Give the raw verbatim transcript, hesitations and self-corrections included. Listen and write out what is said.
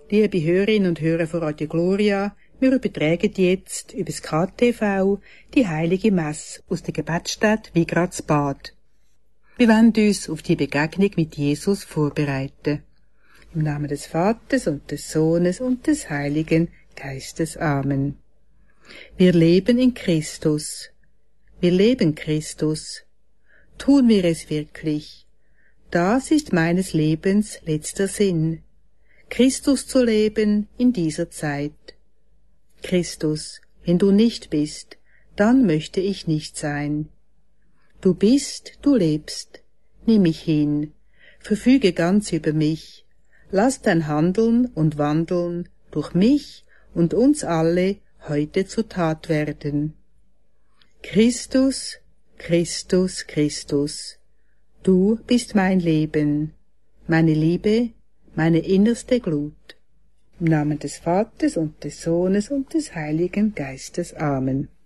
Liebe Hörerinnen und Hörer von Radio Gloria, wir übertragen jetzt über das K T V die heilige Messe aus der Gebetsstätte Wigradsbad. Wir wollen uns auf die Begegnung mit Jesus vorbereiten. Im Namen des Vaters und des Sohnes und des Heiligen Geistes. Amen. Wir leben in Christus. Wir leben Christus. Tun wir es wirklich? Das ist meines Lebens letzter Sinn. Christus zu leben in dieser Zeit. Christus, wenn du nicht bist, dann möchte ich nicht sein. Du bist, du lebst, nimm mich hin, verfüge ganz über mich, lass dein Handeln und Wandeln durch mich und uns alle heute zur Tat werden. Christus, Christus, Christus, du bist mein Leben, meine Liebe, meine innerste Glut. Im Namen des Vaters und des Sohnes und des Heiligen Geistes. Amen.